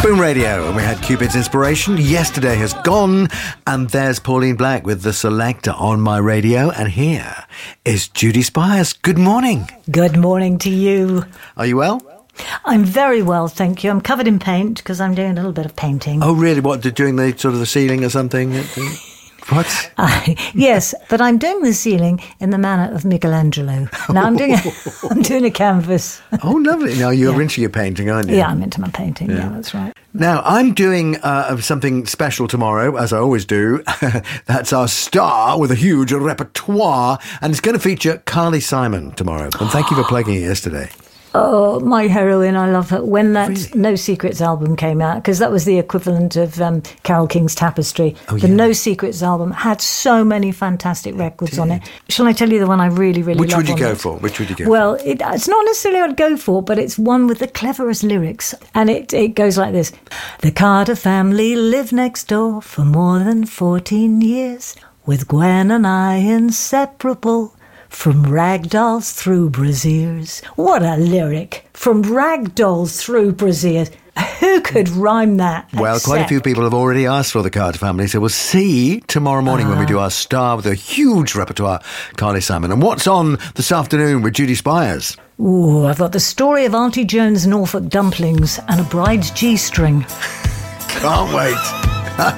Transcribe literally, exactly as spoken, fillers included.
Spoon Radio, and we had Cupid's Inspiration. Yesterday has gone, and there's Pauline Black with The Selector on my radio, and here is Judy Spires. Good morning. Good morning to you. Are you well? I'm very well, thank you. I'm covered in paint because I'm doing a little bit of painting. Oh, really? What, doing the sort of the ceiling or something? What? Uh, yes, but I'm doing the ceiling in the manner of Michelangelo. Now I'm doing a, I'm doing a canvas. Oh, lovely. Now you're Yeah. into your painting, aren't you? Yeah, I'm into my painting. Yeah, Yeah. that's right. Now, I'm doing uh, something special tomorrow, as I always do. That's our star with a huge repertoire, and it's going to feature Carly Simon tomorrow. And thank you for plugging it yesterday. Oh, my heroine, I love her. When that Really? No Secrets album came out, because that was the equivalent of um, Carole King's Tapestry. Oh, the yeah. No Secrets album had so many fantastic records on it. Shall I tell you the one I really, really Which love would you on go it? for? Which would you go Well, it, it's not necessarily what I'd go for, but it's one with the cleverest lyrics. And it, it goes like this. The Carter family lived next door for more than fourteen years, with Gwen and I inseparable. From ragdolls through brassiers. What a lyric. From ragdolls through brassiers. Who could rhyme that? Well, quite a except- few people have already asked for the Carter family, so we'll see tomorrow morning when we do our star with a huge repertoire, Carly Simon. And what's on this afternoon with Judy Spires? Ooh, I've got the story of Auntie Joan's Norfolk dumplings and a bride's G-string. Can't wait.